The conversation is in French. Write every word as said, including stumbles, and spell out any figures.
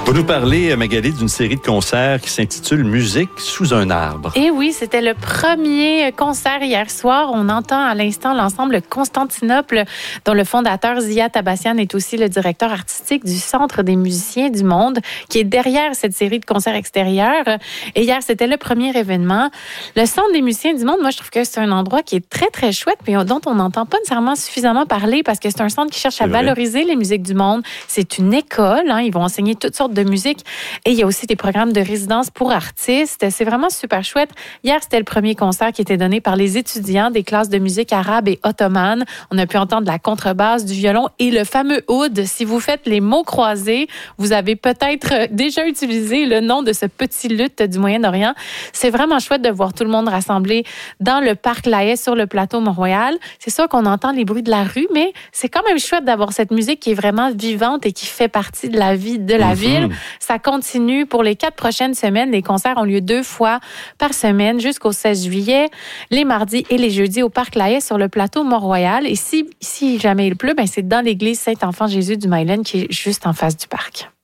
Vous nous parlez, Magali, d'une série de concerts qui s'intitule « Musique sous un arbre ». Et oui, c'était le premier concert hier soir. On entend à l'instant l'ensemble Constantinople, dont le fondateur Ziya Tabassian est aussi le directeur artistique du Centre des musiciens du monde, qui est derrière cette série de concerts extérieurs. Et hier, c'était le premier événement. Le Centre des musiciens du monde, moi, je trouve que c'est un endroit qui est très, très chouette, mais dont on n'entend pas nécessairement suffisamment parler parce que c'est un centre qui cherche à valoriser les musiques du monde. C'est une école, hein, ils vont enseigner toutes sortes de musique. Et il y a aussi des programmes de résidence pour artistes. C'est vraiment super chouette. Hier, c'était le premier concert qui était donné par les étudiants des classes de musique arabe et ottomane. On a pu entendre la contrebasse, du violon et le fameux oud. Si vous faites les mots croisés, vous avez peut-être déjà utilisé le nom de ce petit luth du Moyen-Orient. C'est vraiment chouette de voir tout le monde rassemblé dans le parc La Haye sur le plateau Mont-Royal. C'est sûr qu'on entend les bruits de la rue, mais c'est quand même chouette d'avoir cette musique qui est vraiment vivante et qui fait partie de la vie de la mm-hmm. ville. Ça continue pour les quatre prochaines semaines. Les concerts ont lieu deux fois par semaine jusqu'au seize juillet, les mardis et les jeudis au Parc La Haye sur le plateau Mont-Royal. Et si, si jamais il pleut, ben c'est dans l'église Saint-Enfant-Jésus du Myland qui est juste en face du parc.